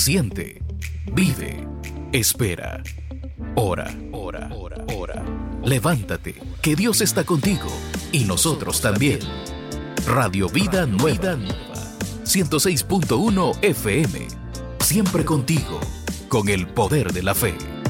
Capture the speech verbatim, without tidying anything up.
siente, vive, espera. Ora, ora, ora, ora. Levántate, que Dios está contigo y nosotros también. Radio Vida Nueva, ciento seis punto uno F M. Siempre contigo, con el poder de la fe.